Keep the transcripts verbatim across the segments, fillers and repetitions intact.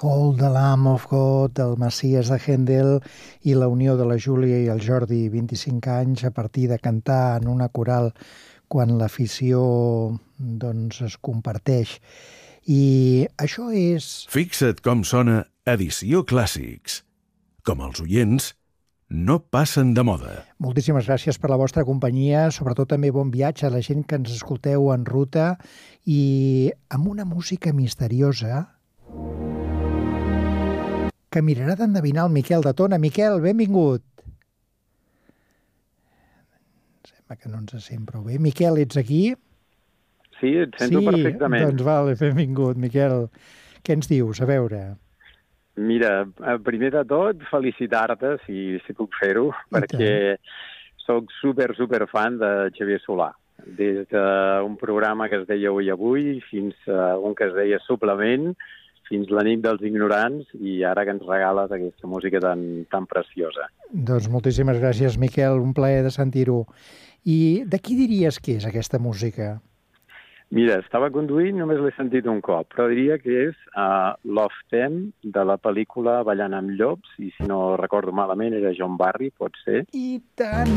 Paul, The Lamb of God, el Messies de Händel i la unió de la Júlia i el Jordi, vint-i-cinc anys, a partir de cantar en una coral quan l'afició doncs, es comparteix. I això és... Fixa't com sona Edició Clàssics. Com els oients, no passen de moda. Moltíssimes gràcies per la vostra companyia, sobretot també bon viatge a la gent que ens escolteu en ruta i amb una música misteriosa que mirarà d'endevinar el Miquel de Tona. Miquel, benvingut. Sembla que no ens sent prou bé. Miquel, ets aquí? Sí, et sento sí, perfectament. Doncs vale, benvingut, Miquel. Què ens dius? A veure... Mira, primer de tot, felicitar-te, si, si puc fer-ho, perquè sóc super, super fan de Xavier Solà. Des d'un programa que es deia Avui Avui, fins a un que es deia Suplement, fins la nit dels ignorants, i ara que ens regales aquesta música tan, tan preciosa. Doncs moltíssimes gràcies, Miquel, un plaer de sentir-ho. I de qui diries que és aquesta música? Mira, estava conduint, només l'he sentit un cop, però diria que és uh, Love Theme, de la pel·lícula Ballant amb llops, i si no recordo malament era John Barry, pot ser? I tant!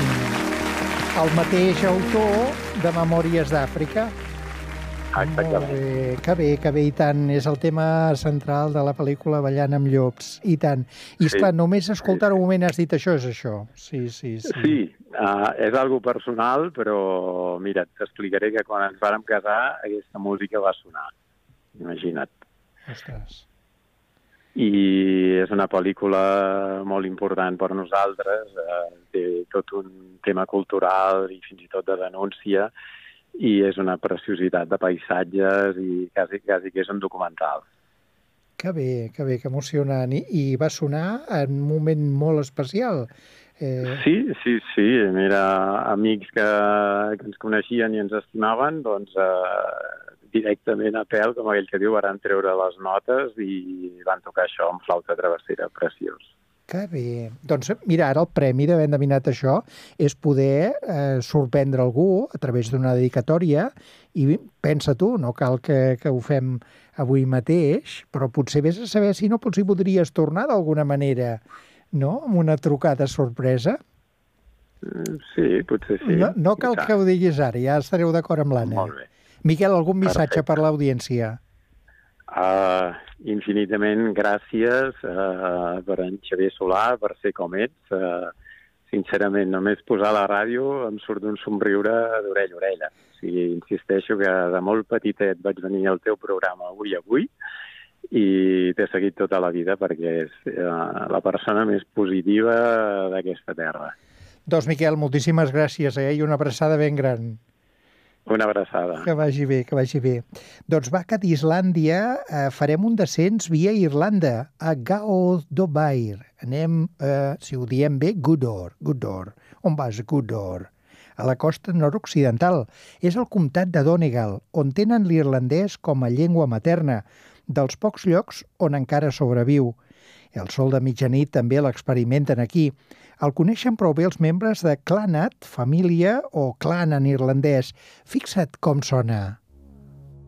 El mateix autor de Memòries d'Àfrica. Exactament. Molt bé, que bé, que bé, i tant. És el tema central de la pel·lícula Ballant amb llops, i tant. I sí. esclar, només escoltar un moment has dit això és això. Sí, sí, sí. Sí, uh, és algo personal, però mira, t'explicaré que quan ens vàrem casar aquesta música va sonar. Imagina't. Ostres. I és una pel·lícula molt important per nosaltres, uh, té tot un tema cultural i fins i tot de denúncia, i és una preciositat de paisatges i quasi, quasi que és un documental. Que bé, que bé, que emocionant. I, i va sonar en un moment molt especial. Eh... Sí, sí, sí. Mira, amics que, que ens coneixien i ens estimaven, doncs eh, directament a pèl, com aquell que diu, van treure les notes i van tocar això amb flauta travessera, preciós. Que bé. Doncs mira, ara el premi d'haver endevinat això és poder eh, sorprendre algú a través d'una dedicatòria i pensa tu, no cal que, que ho fem avui mateix, però potser vés a saber si no potser podries tornar d'alguna manera, no?, amb una trucada sorpresa. Sí, potser sí. No, no cal que ho diguis ara, ja estareu d'acord amb l'Anna. Molt bé. Miquel, algun missatge Perfecte. per l'audiència? Uh, infinitament gràcies uh, per en Xavier Solà, per ser com ets. Uh, sincerament, només posar la ràdio em surt d'un somriure d'orella a orella. O sigui, insisteixo que de molt petitet vaig venir al teu programa Avui Avui i t'he seguit tota la vida perquè és uh, la persona més positiva d'aquesta terra. Doncs, Miquel, moltíssimes gràcies, eh? I una abraçada ben gran. Una abraçada. Que vagi bé, que vagi bé. Doncs va, que d'Islàndia eh, farem un descens via Irlanda, a Ga'oddobir. Anem, eh, si ho diem bé, Gudor, Gudor. On vas, Gudor? A la costa nord-occidental. És el comtat de Donegal, on tenen l'irlandès com a llengua materna, dels pocs llocs on encara sobreviu. El sol de mitjanit també l'experimenten aquí. El coneixen prou bé els membres de Clanat, família o clan en irlandès. Fixa't com sona.